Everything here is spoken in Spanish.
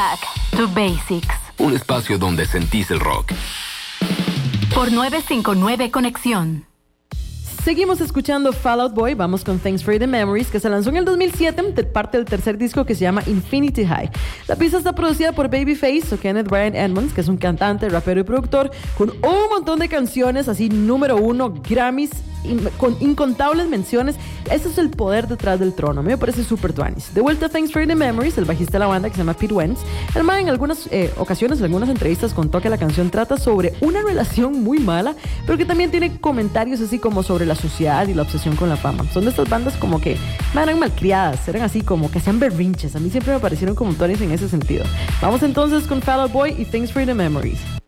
Back to Basics. Un espacio donde sentís el rock. Por 959 Conexión. Seguimos escuchando Fall Out Boy. Vamos con Thanks for the Memories, que se lanzó en el 2007 de parte del tercer disco que se llama Infinity High. La pieza está producida por Babyface o Kenneth Brian Edmonds, que es un cantante, rapero y productor con un montón de canciones así número 1, Grammys, con incontables menciones. Ese es el poder detrás del trono. A mí me parece súper tuanis. De vuelta a Thanks for the Memories, el bajista de la banda, que se llama Pete Wentz. El man en algunas ocasiones, en algunas entrevistas, contó que la canción trata sobre una relación muy mala, pero que también tiene comentarios así como sobre la sociedad y la obsesión con la fama. Son de estas bandas como que eran malcriadas, eran así como que hacían berrinches. A mí siempre me parecieron como tuanis en ese sentido. Vamos entonces con Fall Out Boy y Thanks for the Memories.